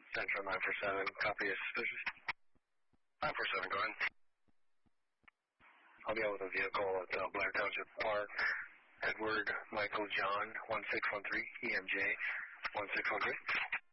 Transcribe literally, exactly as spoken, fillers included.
Central nine four seven, copy is suspicious. nine four seven, go ahead. I'll be out with a vehicle at uh, Blair Township Park. Edward Michael John, one six one three, E M J, one six one three.